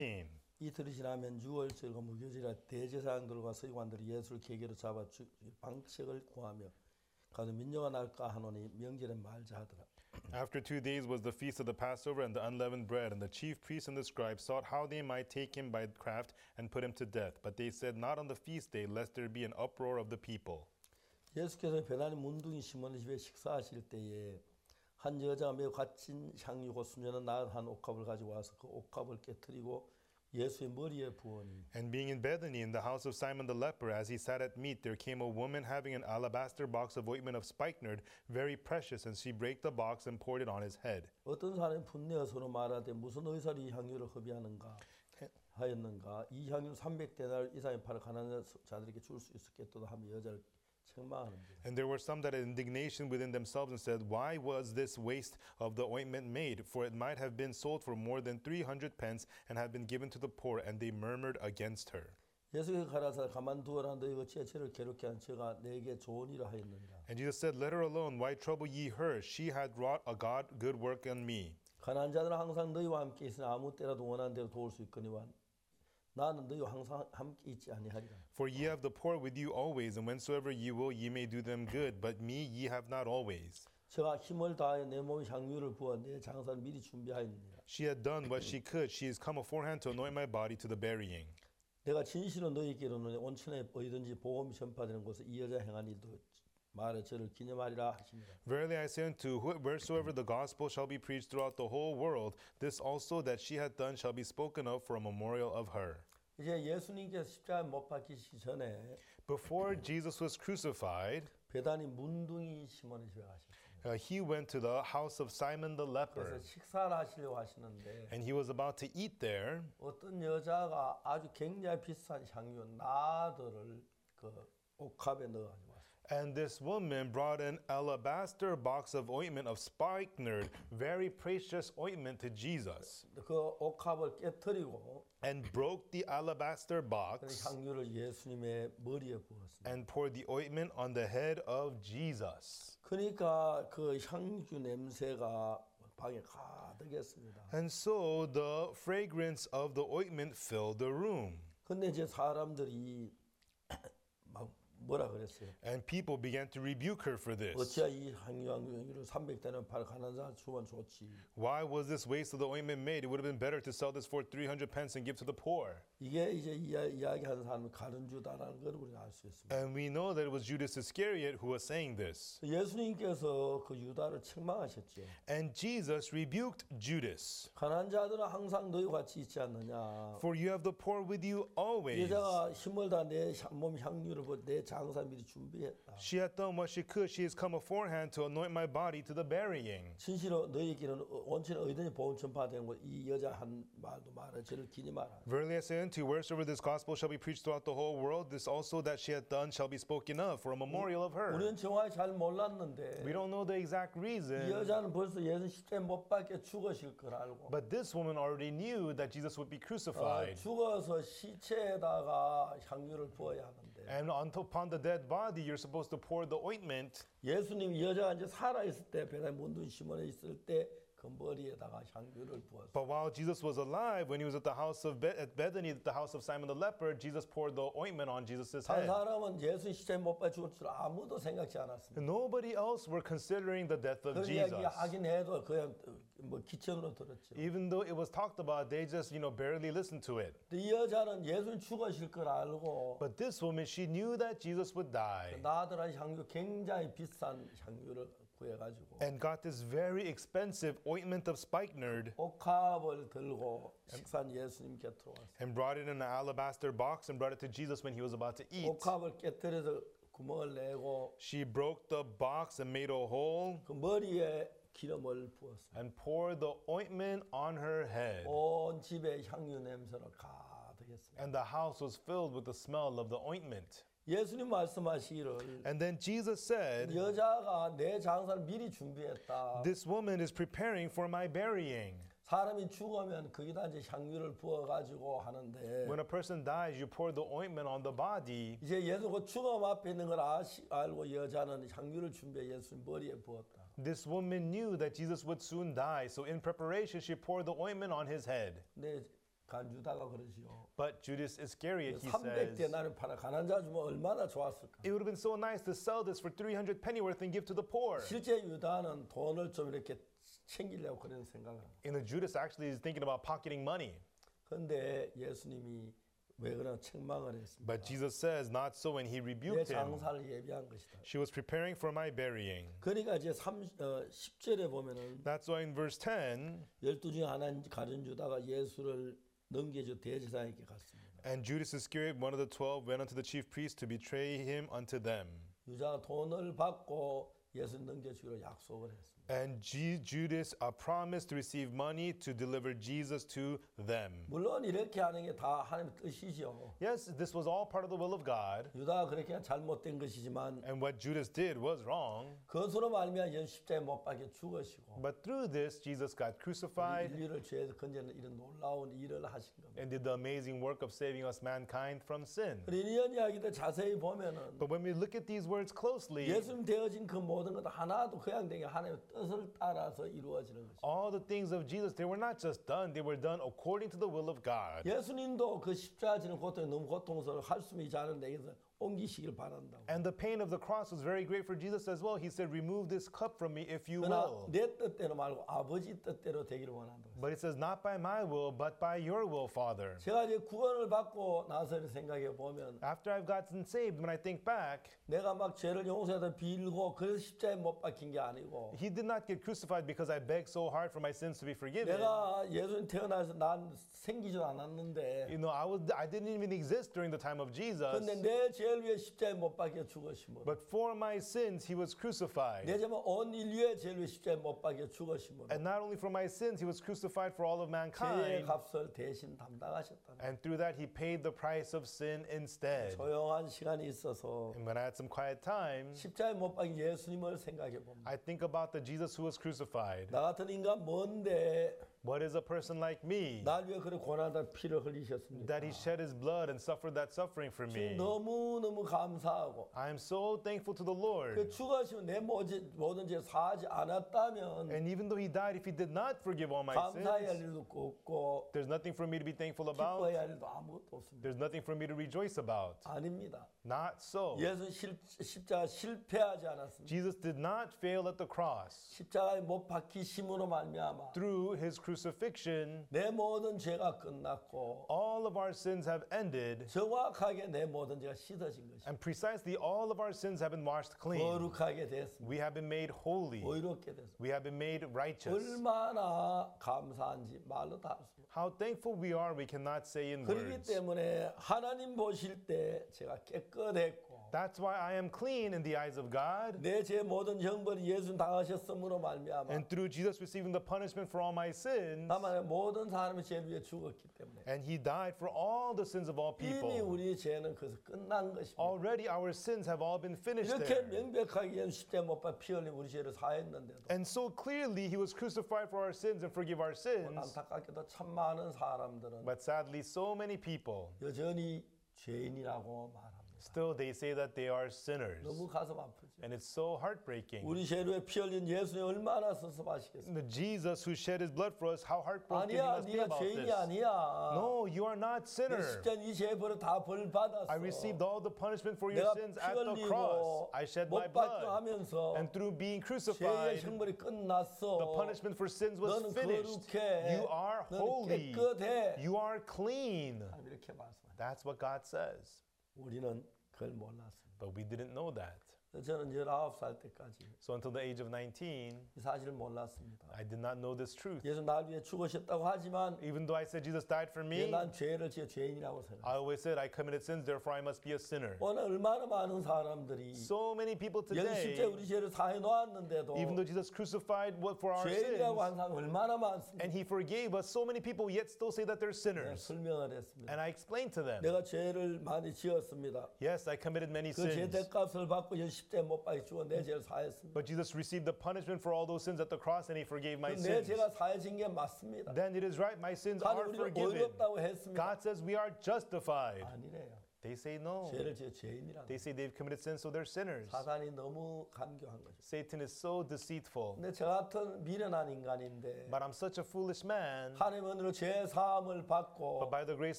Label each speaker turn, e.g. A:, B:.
A: 이틀이 지나면 유월절과 무교절이라 대제사장들과 서기관들이 예수를 계계로 잡아 방책을 구하며 가서 민요가 날까 하노니 명절에 말자 하더라.
B: After 2 days was the feast of the Passover and the unleavened bread, and the chief priests and the scribes sought how they might take him by craft and put him to death. But they said, not on the feast day, lest there be an uproar of the people.
A: 예수께서 베다니 문둥이 시몬의 집에 식사하실 때에 한 여자가 매우 갇힌 향유고 수녀는 나은 한 옥합을 가지고 와서 그 옥합을 깨뜨리고 예수의 머리에 부으니.
B: And being in Bethany in the house of Simon the leper, as he sat at meat, there came a woman having an alabaster box of ointment of spikenard, very precious, and she brake the box and poured it on his head.
A: 어떤 사람이 분내어 서로 말하되 무슨 의사로 이 향유를 허비하는가 하였는가. 이 향유는 300데나를 이상의 팔아 가난한 자들에게 줄 수 있었겠도다 하며 여자를 책망하는데.
B: And there were some that had indignation within themselves and said, why was this waste of the ointment made? For it might have been sold for more than 300 pence and have been given to the poor. And they murmured against her.
A: 예수께서 가라사 가만두어라 너희가 어찌 저를 괴롭게 한 저가 내게 좋은 일을 하였느니라.
B: And Jesus said, let her alone. Why trouble ye her? She had wrought a good work on me.
A: 가난한 자들은 항상 너희와 함께 있으니 아무 때라도 원하는 대로 도울 수 있거니와 나는 너희와 항상 함께 있지 아니하리라.
B: For ye have the poor with you always, and whensoever ye will, ye may do them good. But me ye have not always.
A: 제가 힘을 다하여 내 몸에 향유를 부어 내 장사를 미리 준비하였느니라.
B: She had done what she could. She is come aforehand to anoint my body to the burying.
A: 내가 진실로 너희에게 이르노니 온천에 어디든지 복음이 전파되는 곳에 이 여자 행한 일도 말해 저를 기념하리라 하십니다.
B: Verily I say unto you, wheresoever the gospel shall be preached throughout the whole world, this also that she hath done shall be spoken of for a memorial of her.
A: 이제 예수님께서 십자가에 못 박히시기 전에
B: Before Jesus was crucified,
A: 베다니 문둥이 시몬의 집에 가셨습니다.
B: he went to the house of Simon the
A: 그래서
B: leper,
A: 식사를 하시려고 하시는데
B: and he was about to eat there.
A: 어떤 여자가 아주 굉장히 비싼 향유 나들을 그 옥합에 넣어가지고 왔어요.
B: And this woman brought an alabaster box of ointment of spikenard, very precious ointment to Jesus,
A: 그 옥합을 깨뜨리고
B: and broke the alabaster
A: 그
B: box
A: 향유를 예수님의 머리에 부었습니다.
B: and poured the ointment on the head of Jesus.
A: 그러니까 그 향유 냄새가 방에 가득했습니다.
B: And so the fragrance of the ointment filled the room.
A: 근데 이제 사람들이 막 뭐라 그랬어요?
B: And people began to rebuke her for this.
A: 어찌야 이 향유를 300대는 팔 가난한 사람 주면 좋지.
B: Why was this waste of the ointment made? It would have been better to sell this for 300 pence and give to the poor.
A: 이게 이제 이야기하는 사람이 가룟주다라는 걸 우리가 알 수 있습니다.
B: And we know that it was Judas Iscariot who was saying this.
A: 예수님께서 그 유다를 책망하셨죠.
B: And Jesus rebuked Judas.
A: 가난한 자들은 항상 너희와 같이 있지 않느냐.
B: For you have the poor with you always.
A: 여자가 힘을 다 내 몸 향유를 내 장사 미리 준비했다.
B: She had done what she could. She has come aforehand to anoint my body to the burying.
A: 진실로 너희에게는 온천에 어디든지 복음 전파되는 것 이 여자 한 말도 말해 저를 기념하라.
B: Verily I say unto you, wheresoever this gospel shall be preached throughout the whole world, this also that she hath done shall be spoken of for a memorial of her.
A: 우리는 정확히 잘 몰랐는데
B: We don't know the exact
A: 이
B: reason,
A: 여자는 벌써 예수 십자가에 못 박혀 죽으실 걸 알고
B: but this woman already knew that Jesus would be crucified.
A: 죽어서 시체에다가 향유를 부어야 하는데
B: And upon the dead body, you're supposed to pour the ointment.
A: 예수님 여자가 이제 살아 있을 때 베다니 문둥이 시몬에 있을 때 그 머리에다가 향유를 부었어요.
B: But while Jesus was alive, when he was at the house of at Bethany, at the house of Simon the leper, Jesus poured the ointment on Jesus'
A: 한
B: head.
A: 사람은 예수 시체에 못 박혀 죽을 줄 아무도 생각지 않았습니다.
B: Nobody else were considering the death of
A: 그 이야기
B: Jesus.
A: 하긴 해도 그냥 뭐 기천으로 들었죠.
B: Even though it was talked about, they just, barely listened to it.
A: 이 여자는 예수님 죽으실 걸 알고
B: But this woman, she knew that Jesus would die
A: 나들한 향유 굉장히 비싼 향유를 구해가지고
B: and got this very expensive ointment of spikenard
A: 옥합을 들고 식사한 예수님 곁으로 왔어요.
B: and brought it in an alabaster box and brought it to Jesus when he was about to eat.
A: 옥합을 깨뜨려서 구멍을 내고
B: She broke the box and made a hole
A: 그 머리에 기름을 부었어요.
B: and poured the ointment on her head.
A: 온 집에 향유 냄새로 가득했습니다.
B: And the house was filled with the smell of the ointment.
A: 예수님 말씀하시기를
B: And then Jesus said,
A: 여자가 내 장사를 미리 준비했다.
B: this woman is preparing for my burying.
A: 사람이 죽으면 거기다 이제 향유를 부어가지고 하는데
B: When a person dies, you pour the ointment on the body.
A: 이제 예수 그 죽음 앞에 있는 걸 알고 여자는 향유를 준비해 예수님 머리에 부었다.
B: This woman knew that Jesus would soon die, so in preparation, she poured the ointment on his head.
A: 근데 간 유다가 그러지요.
B: But Judas Iscariot, he
A: 300
B: says,
A: 데나리 팔아 가난 자 주면 얼마나 좋았을까.
B: it would have been so nice to sell this for 300 pennyworth and give to the poor.
A: 실제 유다는 돈을 좀 이렇게 챙기려고 그런 생각을 합니다.
B: And the Judas actually is thinking about pocketing money.
A: 그런데 예수님이 왜 그런 책망을 했습니까?
B: But Jesus says, not so, and he
A: 내
B: rebuked him.
A: 장사를 예비한 것이다.
B: She was preparing for my burying.
A: 그러니까 이제 10절에 보면은
B: That's why in verse 10,
A: 12 중에 하나인 가룟 유다가 예수를 넘겨줘 대제사장에게 갔습니다.
B: and Judas Iscariot, one of the 12, went unto the chief priests to betray him unto them.
A: 유다가 돈을 받고 예수 넘겨주기로 약속을 했습니다.
B: And Judas promised to receive money to deliver Jesus to them.
A: 물론 이렇게 하는 게 다 하나님의 뜻이죠.
B: Yes, this was all part of the will of God.
A: 유다가 그렇게 잘못된 것이지만
B: And what Judas did was wrong.
A: 그것으로 말미암아 예수 십자가에 못 박혀 죽으시고
B: But through this, Jesus got crucified
A: 인류를 죄에서 건져는 이런 놀라운 일을 하신 겁니다.
B: and did the amazing work of saving us mankind from sin.
A: 그리고 이런 이야기들 자세히 보면은
B: But when we look at these words closely,
A: 예수님 되어진 그 모든 것 하나도 허양되게 하나님의 뜻을 따라서 이루어지는 것입니다.
B: all the things of Jesus, they were not just done, they were done according to the will of God.
A: 예수님도 그 십자가 지는 고통이 너무 고통스러워 할수있지 않은데 그래서 옮기시길 바란다고.
B: And the pain of the cross was very great for Jesus as well. He said, remove this cup from me if you
A: 그러나
B: will.
A: 내 뜻대로 말고 아버지 뜻대로 되기를 원한다고.
B: But it says, not by my will, but by your will, Father.
A: 제가 이제 구원을 받고 나서 생각해 보면
B: After I've gotten saved, when I think back,
A: 내가 막 죄를 용서해서 빌고 그래서 십자가에 못 박힌 게 아니고
B: he did not get crucified because I begged so hard for my sins to be forgiven.
A: 내가 예수님 태어나서 난 생기지도 않았는데
B: You know, I didn't even exist during the time of Jesus.
A: 근데 내 죄를 위해 십자가에 못 박혀 죽으심으로
B: But for my sins, he was crucified.
A: 내 죄는 온 인류의 죄를 위해 십자가에 못 박혀 죽으심으로
B: And not only for my sins, he was crucified for all of
A: 죄의
B: mankind.
A: 값을 대신 담당하셨다.
B: And through that, he paid the price of sin instead.
A: 조용한 시간이 있어서
B: And when I had some quiet time,
A: 십자가에 못 박힌 예수님을 생각해 봅니다.
B: I think about the Jesus who was crucified.
A: 나 같은 인간 뭔데
B: What is a person like me
A: 날 위해 그런 고난과 피를 흘리셨습니까?
B: that he shed his blood and suffered that suffering for me?
A: 너무너무 감사하고
B: I am so thankful to the
A: 그
B: Lord.
A: 죽으시면 내 모든 죄 사하지 않았다면
B: And even though he died, if he did not forgive all my
A: 감사해야 할
B: sins,
A: 일도 없고
B: there's nothing for me to be thankful about.
A: 기뻐해야 할 일도 아무것도 없습니다.
B: There's nothing for me to rejoice about.
A: 아닙니다.
B: Not so.
A: 예수 십자가 실패하지 않았습니다.
B: Jesus did not fail at the cross.
A: 십자가에 못 박히심으로 말미암아
B: Through his crucifixion,
A: 내 모든 죄가 끝났고
B: all of our sins have ended,
A: 정확하게 내 모든 죄가 씻어진 것입니다.
B: and precisely all of our sins have been washed clean.
A: 거룩하게 됐습니다.
B: We have been made holy.
A: 의롭게 됐습니다.
B: We have been made righteous.
A: 얼마나 감사한지 말로 다 할 수 없습니다.
B: How thankful we are, we cannot say in
A: 그렇기
B: words.
A: 때문에 하나님 보실 때 제가 깨끗했고
B: That's why I am clean in the eyes of God.
A: 내 제 모든 형벌이 예수 당하셨음으로 말미암아
B: And through Jesus receiving the punishment for all my sins,
A: 다만 모든 사람의 죄를 위해 죽었기 때문에
B: and he died for all the sins of all
A: 이미
B: people.
A: 우리 죄는 그래서 끝난 것입니다.
B: Already our sins have all been finished
A: 이렇게
B: there.
A: 명백하게 십자가에 못 박혀 피 흘린 우리 죄를 사했는데도
B: And so clearly he was crucified for our sins and forgive our sins.
A: 안타깝게도 참 많은 사람들은
B: But sadly, so many people,
A: 여전히 죄인이라고 말합니다.
B: still they say that they are sinners.
A: 너무 가슴 아프죠.
B: And it's so heartbreaking.
A: 우리 죄를 위해 피 흘린 예수님 얼마나 섭섭하시겠어요.
B: The Jesus who shed his blood for us, how heartbroken he
A: 아니야,
B: must be
A: 네가
B: about
A: 죄인이
B: this.
A: 아니야.
B: No, you are not
A: 내
B: sinner.
A: 십자가 이 죄의 벌을 다 벌 받았어.
B: I received all the punishment for your
A: 내가 피
B: sins at the
A: 흘리고
B: cross. I shed my
A: 못 박혀
B: blood.
A: 하면서
B: And through being
A: 죄의
B: crucified,
A: 형벌이 끝났어.
B: the punishment for sins was
A: 너는
B: finished.
A: 거룩해.
B: You are
A: 너는
B: holy.
A: 깨끗해.
B: You are clean.
A: 하나님 이렇게 말씀합니다.
B: That's what God says.
A: 우리는 그걸 몰랐습니다.
B: But we didn't know that.
A: 저는 19살 때까지
B: So until the age of 19,
A: 이 사실을 몰랐습니다.
B: I did not know this truth.
A: 예수 날 위해 죽으셨다고 하지만
B: Even though I said Jesus died for me,
A: 난 죄를 지어 죄인이라고 생각해요.
B: I always said I committed sins, therefore I must be a sinner.
A: 오늘 얼마나 많은 사람들이
B: So many people
A: 예수 십자가에
B: today,
A: 우리 죄를 사해 놓았는데도
B: even though Jesus crucified for our
A: 죄인이라고 한
B: sins,
A: 사람 얼마나 많습니까?
B: and he forgave us, so many people yet still say that they're
A: 내가
B: sinners.
A: 설명을 했습니다.
B: And I explained to them,
A: 내가 죄를 많이 지었습니다.
B: yes, I committed many
A: 그 죄
B: sins,
A: 대값을 받고 예수 십자가에 못 박혀 죽어 내 죄를 사했습니다.
B: but Jesus received the punishment for all those sins at the cross and he forgave my
A: 내
B: sins.
A: 죄가 사해진 게 맞습니다.
B: Then it is right, my sins are
A: 하나님 우리를
B: forgiven.
A: 의롭다고 했습니다.
B: God says we are justified.
A: 아니래요.
B: They say no.
A: 죄를 지어 죄인이라는
B: They say they've committed sin, so they're sinners.
A: 사단이 너무 간교한 거죠.
B: Satan is so deceitful.
A: 근데 저 같은 미련한 인간인데
B: But I'm such a foolish man.
A: 하나님 은혜로 죄 사함을 받고
B: But by the grace